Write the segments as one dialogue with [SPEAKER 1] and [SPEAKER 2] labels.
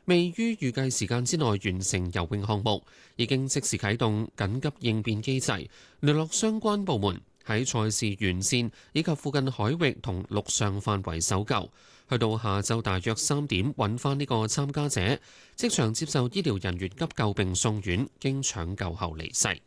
[SPEAKER 1] 未於預計時間之內完成游泳項目，已經即時啟動緊急應變機制，聯絡相關部門喺賽事沿線以及附近海域同陸上範圍搜救。去到下晝大約3點揾翻呢個參加者，即場接受醫療人員急救並送院，經搶救後離世。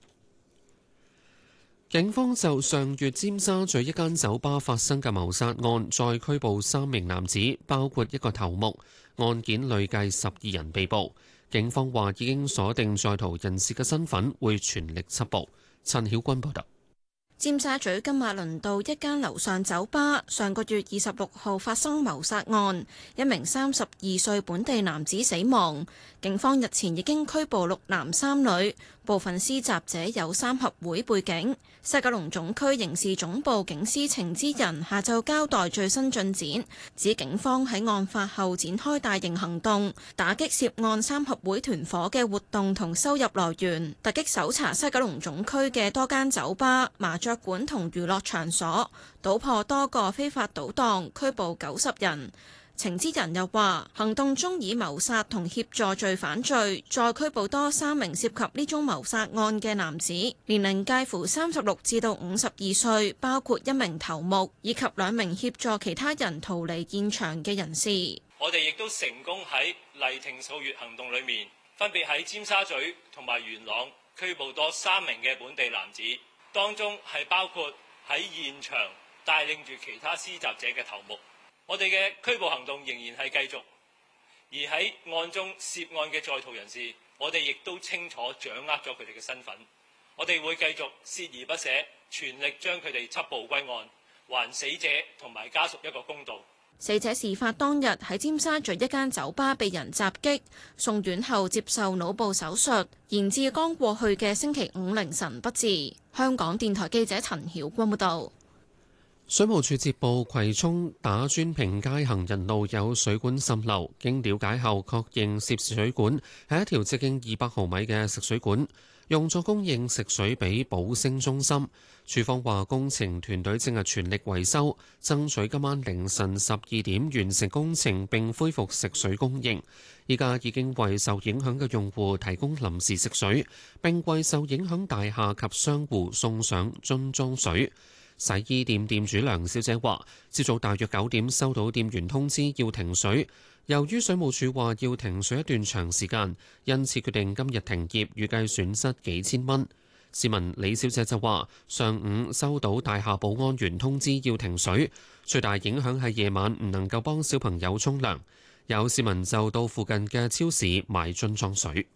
[SPEAKER 1] 警方就上月尖沙咀一間酒吧發生嘅謀殺案，再拘捕3名男子，包括一個頭目。案件累計12人被捕。警方話已經鎖定在逃人士嘅身份，會全力緝捕。陳曉君報道。
[SPEAKER 2] 尖沙咀金馬倫道一間樓上酒吧上個月26號發生謀殺案，一名32歲本地男子死亡。警方日前已經拘捕6男3女，部分施襲者有三合會背景。西九龍總區刑事總部警司程之仁下晝交代最新進展，指警方喺案發後展開大型行動，打擊涉案三合會團伙嘅活動同收入來源，突擊搜查西九龍總區嘅多間酒吧、麻雀館同娛樂場所，搗破多個非法賭檔，拘捕90人。程之仁又話，行動中以謀殺同協助罪犯罪，再拘捕多3名涉及呢宗謀殺案嘅男子，年齡介乎36至到52歲，包括1名頭目以及2名協助其他人逃離現場嘅人士。
[SPEAKER 3] 我哋亦都成功喺麗亭掃月行動裏面，分別喺尖沙咀同埋元朗拘捕多3名嘅本地男子，當中係包括喺現場帶領住其他施襲者嘅頭目。我哋嘅拘捕行動仍然係繼續，而喺案中涉案嘅在逃人士，我哋亦都清楚掌握咗佢哋嘅身份。我哋會繼續鍥而不捨，全力將佢哋緝捕歸案，還死者同埋家屬一個公道。
[SPEAKER 2] 死者事發當日喺尖沙咀一間酒吧被人襲擊，送院後接受腦部手術，延至剛過去嘅星期5凌晨不治。香港電台記者陳曉君報道。
[SPEAKER 1] 水務署接報葵涌打磚坪街行人路有水管滲漏，經了解後確認涉事水管係一條直徑200毫米嘅食水管，用作供應食水俾寶星中心。署方話工程團隊正係全力維修，爭取今晚凌晨12點完成工程並恢復食水供應。依家已經為受影響嘅用戶提供臨時食水，並為受影響大廈及商戶送上樽裝水。洗衣店店主梁小姐話，朝早大約9點收到店員通知要停水，由於水務署話要停水一段長時間，因此決定今日停業，預計損失幾千蚊。市民李小姐就話，上午收到大廈保安員通知要停水，最大影響係夜晚唔能夠幫小朋友沖涼。有市民就到附近嘅超市買樽裝水。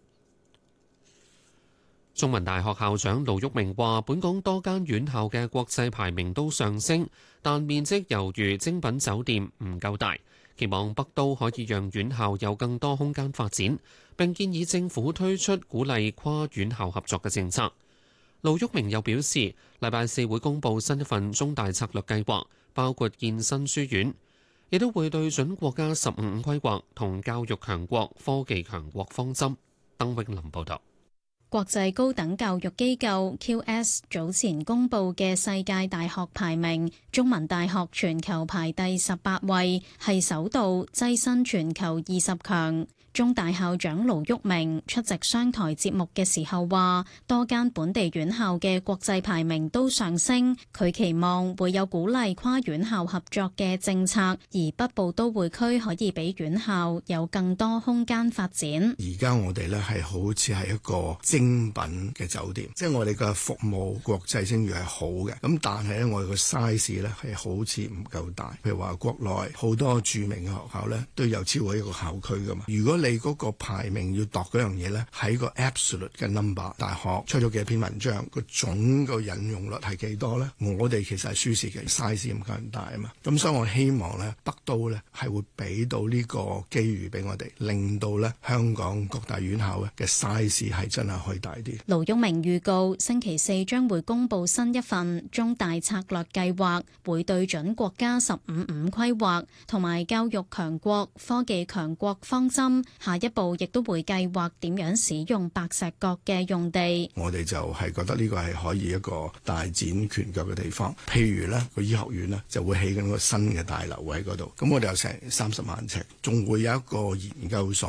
[SPEAKER 1] 中文大學校長盧煜明話，本港多間院校嘅國際排名都上升，但面積猶如精品酒店唔夠大，期望北都可以讓院校有更多空間發展，並建議政府推出鼓勵跨院校合作嘅政策。盧煜明又表示，禮拜4會公布新一份中大策略計劃，包括建新書院，亦都會對準國家15規劃同教育強國、科技強國方針。鄧永林報導。
[SPEAKER 4] 國際高等教育機構 QS 早前公布嘅世界大學排名，中文大學全球排第18位，係首度躋身全球20強。中大校長盧煜明出席商台節目嘅時候話，多間本地院校嘅國際排名都上升，佢期望會有鼓勵跨院校合作嘅政策，而北部都會區可以俾院校有更多空間發展。
[SPEAKER 5] 而家我哋呢係好似係一個精品嘅酒店，即係我哋嘅服務國際聲譽係好嘅，咁但係呢，我哋個 size 呢係好似唔夠大。譬如話國內好多著名嘅學校呢都有超過一個校區噶嘛，如果你嗰個排名要度嗰樣嘢呢，喺個 absolute 嘅 number， 大學出咗幾篇文章，個總個引用率係幾多呢？我哋其實係輸蝕嘅 size 唔夠人大啊嘛，咁所以我希望呢，北都呢係會俾到呢個機遇俾我哋，令到呢香港各大院校嘅 size 係真係可以大啲。
[SPEAKER 4] 盧煜明預告星期4將會公布新一份中大策略計劃，會對準國家15規劃同埋教育強國、科技強國方針。下一步亦都會計劃點樣使用白石角嘅用地。我哋就係覺得呢個係可以一個大展拳腳嘅地方。譬如呢個醫學院呢就會起緊個新嘅大樓喺嗰度，咁我哋有成30萬尺，仲會有一個研究所